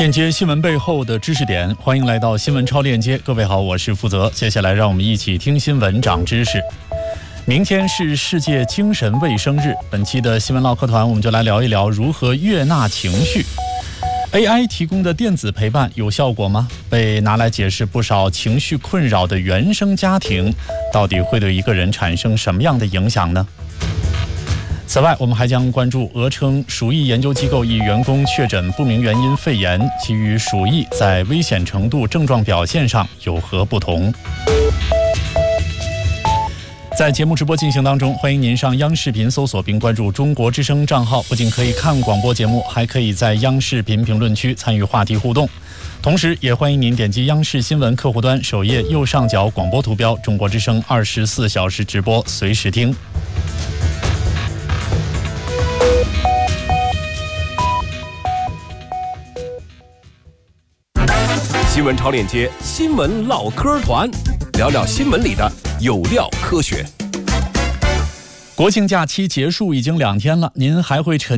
链接新闻背后的知识点，欢迎来到新闻超链接。各位好，我是负责。接下来让我们一起听新闻长知识。明天是世界精神卫生日，本期的新闻唠嗑团我们就来聊一聊如何悦纳情绪。AI 提供的电子陪伴有效果吗？被拿来解释不少情绪困扰的原生家庭，到底会对一个人产生什么样的影响呢？此外，我们还将关注俄称鼠疫研究机构一员工确诊不明原因肺炎，其与鼠疫在危险程度、症状表现上有何不同？在节目直播进行当中，欢迎您上央视频搜索并关注中国之声账号，不仅可以看广播节目，还可以在央视频评论区参与话题互动。同时也欢迎您点击央视新闻客户端首页右上角广播图标中国之声24小时直播，随时听。 新闻超链接，新闻唠嗑团，聊聊新闻里的有料科学。 国庆假期结束已经2天了，您还会沉